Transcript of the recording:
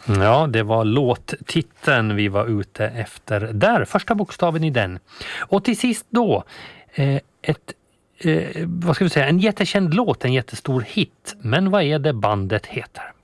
Ja, det var låttiteln vi var ute efter där. Första bokstaven i den. Och till sist då vad ska vi säga, en jättekänd låt, en jättestor hit. Men vad är det bandet heter?